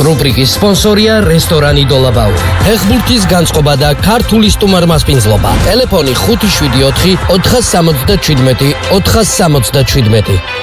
რუბრიკის სპონსორია რესტორანი დოლაბაური. ფეხბურთის განწყობა და ქართული სტუმარმასპინძლობა. ტელეფონი 574 477 477.